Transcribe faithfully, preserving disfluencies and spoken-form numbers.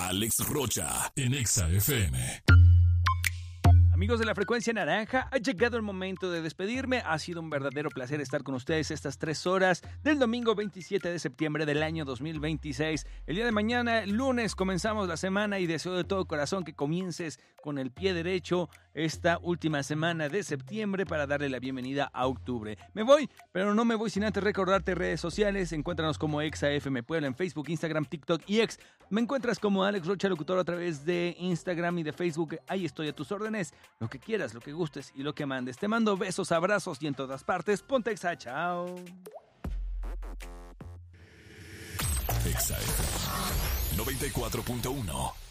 Alex Rocha en Exa F M. Amigos de la Frecuencia Naranja, ha llegado el momento de despedirme. Ha sido un verdadero placer estar con ustedes estas tres horas del domingo veintisiete de septiembre del año dos mil veintiséis. El día de mañana, lunes, comenzamos la semana y deseo de todo corazón que comiences con el pie derecho esta última semana de septiembre para darle la bienvenida a octubre. Me voy, pero no me voy sin antes recordarte redes sociales. Encuéntranos como Exa F M Puebla en Facebook, Instagram, TikTok y X. Me encuentras como Alex Rocha Locutor a través de Instagram y de Facebook. Ahí estoy a tus órdenes. Lo que quieras, lo que gustes y lo que mandes. Te mando besos, abrazos y en todas partes. Ponte Exa, chao. Exa F M noventa y cuatro punto uno.